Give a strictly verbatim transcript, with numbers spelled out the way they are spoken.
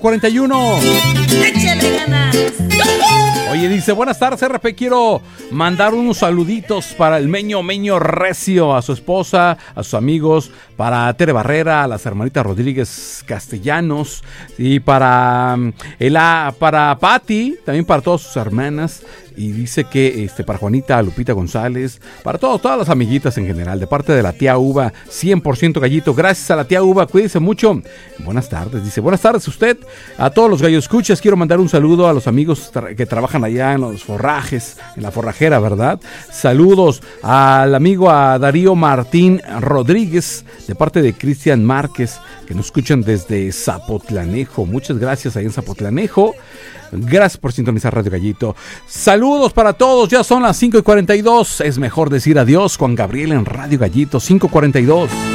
cuarenta y uno. ¡Échale ganas! Oye, dice, buenas tardes, R P, quiero mandar unos saluditos para el Meño Meño Recio, a su esposa, a sus amigos, para Tere Barrera, a las hermanitas Rodríguez Castellanos, y para, el, para Patti, también para todas sus hermanas. Y dice que este para Juanita, Lupita González, para todos, todas las amiguitas en general, de parte de la tía Uva, cien por ciento gallito. Gracias a la tía Uva, cuídese mucho. Buenas tardes, dice, buenas tardes a usted, a todos los gallos escuchas. Quiero mandar un saludo a los amigos tra- que trabajan allá en los forrajes, en la forrajera, ¿verdad? Saludos al amigo a Darío Martín Rodríguez, de parte de Cristian Márquez, que nos escuchan desde Zapotlanejo. Muchas gracias ahí en Zapotlanejo. Gracias por sintonizar Radio Gallito. Saludos para todos, ya son las cinco y cuarenta y dos. Es mejor decir adiós. Juan Gabriel en Radio Gallito, cinco cuarenta y dos.